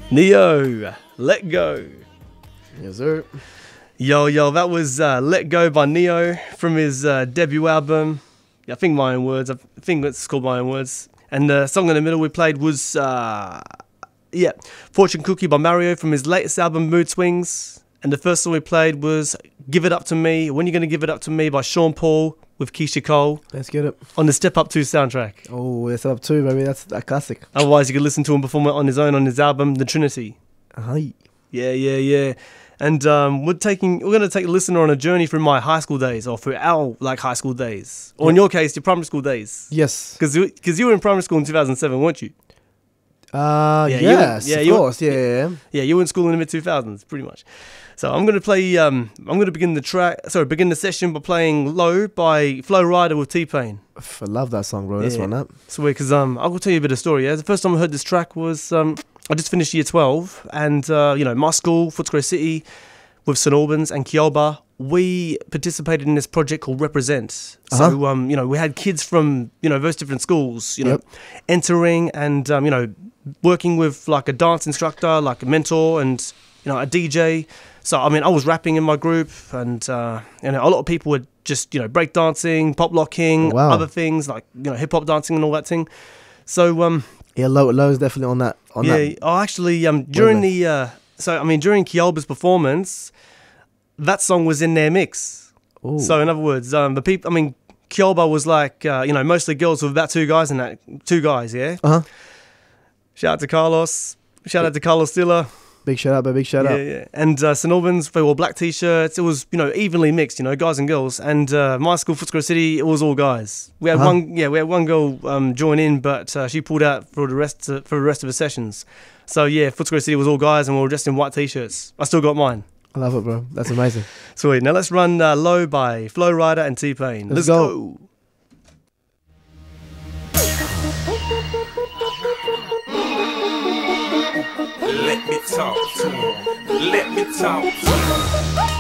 Neo, Let Go. Yes, sir. Yo, that was Let Go by Neo from his debut album. I think My Own Words. I think it's called My Own Words. And the song in the middle we played was, Fortune Cookie by Mario from his latest album, Mood Swings. And the first song we played was Give It Up To Me, When You Gonna Give It Up To Me by Sean Paul with Keisha Cole. Let's get it. On the Step Up 2 soundtrack. Oh, it's up too, baby. That's that classic. Otherwise, you could listen to him perform it on his own on his album, The Trinity. Hi. Yeah. And we're going to take a listener on a journey through my high school days, or through our high school days, or in your case, your primary school days. Yes. Because you were in primary school in 2007, weren't you? Yes, of course. Yeah. Yeah, you were in school in the mid 2000s, pretty much. So I'm going to play. I'm going to begin the session by playing "Low" by Flo Rida with T-Pain. I love that song, bro. This one up. Sweet, because I'll tell you a bit of story. Yeah, the first time I heard this track was I just finished year 12, and my school, Footscray City, with St Albans and Kiolba, we participated in this project called Represent. So we had kids from various different schools, entering and working with like a dance instructor, like a mentor, and a DJ. So I was rapping in my group, and a lot of people were just break dancing, pop locking, other things like hip hop dancing and all that thing. So Low is definitely on that. During during Kiolba's performance, that song was in their mix. Ooh. So in other words, the people. Kiolba was like mostly girls with about two guys, yeah. Shout out to Carlos. Shout out to Carlos Stiller. Big shout out, big shout out. Yeah. And St Albans, they wore black t-shirts. It was, evenly mixed, guys and girls. And my school, Footscray City, it was all guys. We had one girl join in, but she pulled out for the rest of the sessions. So yeah, Footscray City was all guys, and we were dressed in white t-shirts. I still got mine. I love it, bro. That's amazing. Sweet. Now let's run "Low" by Flo Rida and T-Pain. Let's go. Let me talk to him. Let me talk to him.